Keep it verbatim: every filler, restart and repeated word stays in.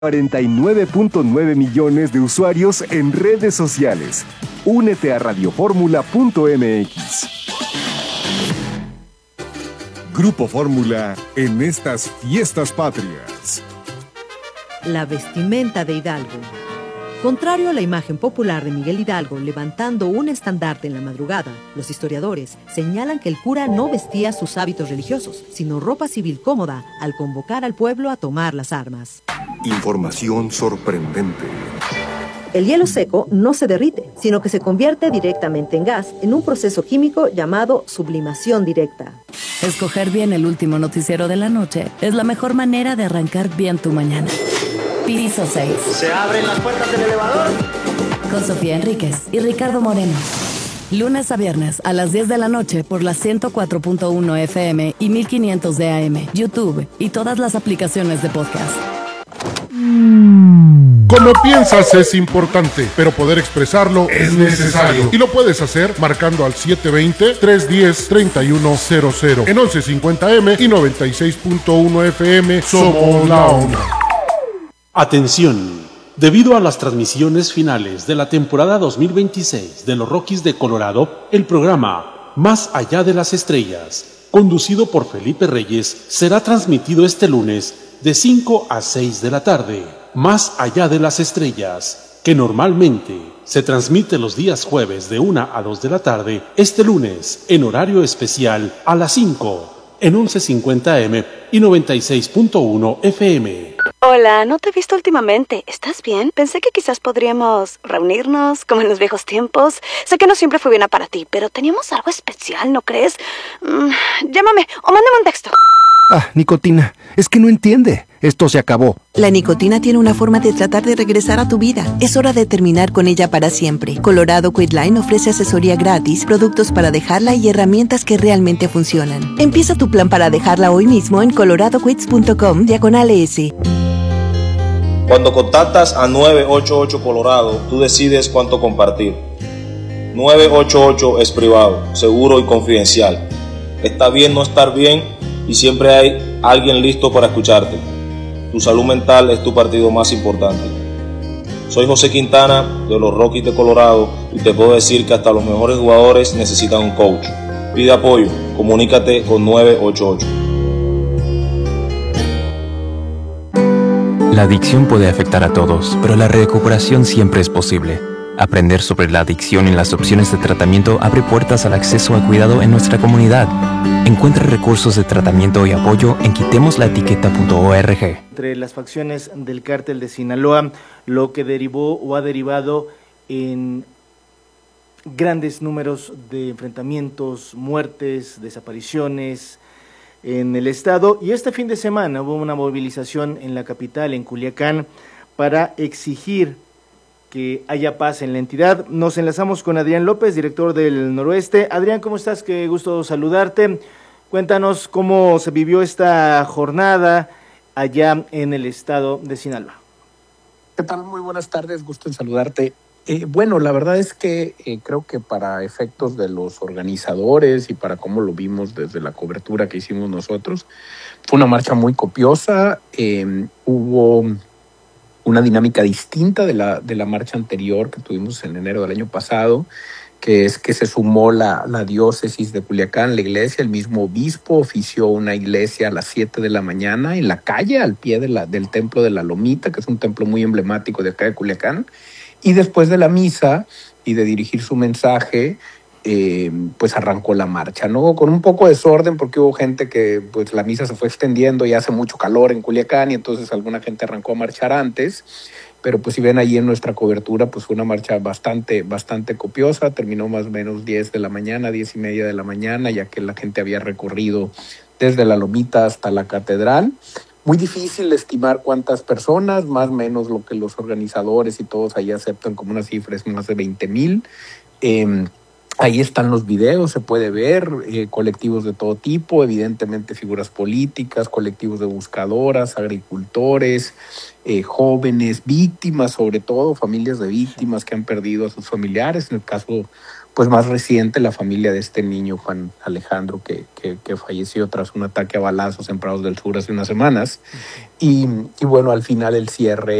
cuarenta y nueve punto nueve millones de usuarios en redes sociales. Únete a radioformula punto m x. Grupo Fórmula en estas fiestas patrias. La vestimenta de Hidalgo. Contrario a la imagen popular de Miguel Hidalgo levantando un estandarte en la madrugada, los historiadores señalan que el cura no vestía sus hábitos religiosos, sino ropa civil cómoda al convocar al pueblo a tomar las armas. Información sorprendente. El hielo seco no se derrite, sino que se convierte directamente en gas en un proceso químico llamado sublimación directa. Escoger bien el último noticiero de la noche es la mejor manera de arrancar bien tu mañana. Piso seis. ¿Se abren las puertas del elevador? Con Sofía Enríquez y Ricardo Moreno. Lunes a viernes a las diez de la noche por la ciento cuatro punto uno F M y mil quinientos de A M, YouTube y todas las aplicaciones de podcast. Como piensas es importante, pero poder expresarlo es necesario. Y lo puedes hacer marcando al siete dos cero, tres uno cero, tres uno cero cero. En once cincuenta M y noventa y seis punto uno F M somos la onda. Atención, debido a las transmisiones finales de la temporada dos mil veintiséis de los Rockies de Colorado, el programa Más Allá de las Estrellas, conducido por Felipe Reyes, será transmitido este lunes de cinco a seis de la tarde. Más Allá de las Estrellas, que normalmente se transmite los días jueves de una a dos de la tarde, este lunes en horario especial a las cinco, en once cincuenta M y noventa y seis punto uno F M. Hola, no te he visto últimamente. ¿Estás bien? Pensé que quizás podríamos reunirnos, como en los viejos tiempos. Sé que no siempre fue bien para ti, pero teníamos algo especial, ¿no crees? Mm, llámame o mándame un texto. Ah, nicotina, es que no entiende. Esto se acabó. La nicotina tiene una forma de tratar de regresar a tu vida. Es hora de terminar con ella para siempre. Colorado Quitline ofrece asesoría gratis, productos para dejarla y herramientas que realmente funcionan. Empieza tu plan para dejarla hoy mismo en colorado quits punto com diagonal S. Cuando contactas a nueve ocho ocho Colorado, tú decides cuánto compartir. nueve ocho ocho es privado, seguro y confidencial. Está bien no estar bien y siempre hay alguien listo para escucharte. Tu salud mental es tu partido más importante. Soy José Quintana de los Rockies de Colorado y te puedo decir que hasta los mejores jugadores necesitan un coach. Pide apoyo, comunícate con nueve ocho ocho. La adicción puede afectar a todos, pero la recuperación siempre es posible. Aprender sobre la adicción y las opciones de tratamiento abre puertas al acceso a cuidado en nuestra comunidad. Encuentra recursos de tratamiento y apoyo en quitemos la etiqueta punto org. Entre las facciones del cártel de Sinaloa, lo que derivó o ha derivado en grandes números de enfrentamientos, muertes, desapariciones en el estado. Y este fin de semana hubo una movilización en la capital, en Culiacán, para exigir que haya paz en la entidad. Nos enlazamos con Adrián López, director del Noroeste. Adrián, ¿cómo estás? Qué gusto saludarte. Cuéntanos cómo se vivió esta jornada allá en el estado de Sinaloa. ¿Qué tal? Muy buenas tardes, gusto en saludarte. Eh, bueno, la verdad es que eh, creo que para efectos de los organizadores y para cómo lo vimos desde la cobertura que hicimos nosotros, fue una marcha muy copiosa. Eh, hubo una dinámica distinta de la, de la marcha anterior que tuvimos en enero del año pasado, que es que se sumó la, la diócesis de Culiacán, la iglesia, el mismo obispo ofició una iglesia a las siete de la mañana en la calle, al pie de la, del templo de la Lomita, que es un templo muy emblemático de acá de Culiacán, y después de la misa y de dirigir su mensaje, Eh, pues arrancó la marcha, ¿no? Con un poco de desorden porque hubo gente que pues la misa se fue extendiendo y hace mucho calor en Culiacán y entonces alguna gente arrancó a marchar antes, pero pues si ven ahí en nuestra cobertura pues fue una marcha bastante, bastante copiosa, terminó más o menos diez de la mañana, diez y media de la mañana, ya que la gente había recorrido desde la Lomita hasta la catedral. Muy difícil estimar cuántas personas, más o menos lo que los organizadores y todos ahí aceptan como una cifra es más de veinte mil. Eh, Ahí están los videos, se puede ver, eh, colectivos de todo tipo, evidentemente figuras políticas, colectivos de buscadoras, agricultores, eh, jóvenes, víctimas sobre todo, familias de víctimas que han perdido a sus familiares. En el caso pues más reciente, la familia de este niño, Juan Alejandro, que, que, que falleció tras un ataque a balazos en Prados del Sur hace unas semanas. Y, y bueno, al final el cierre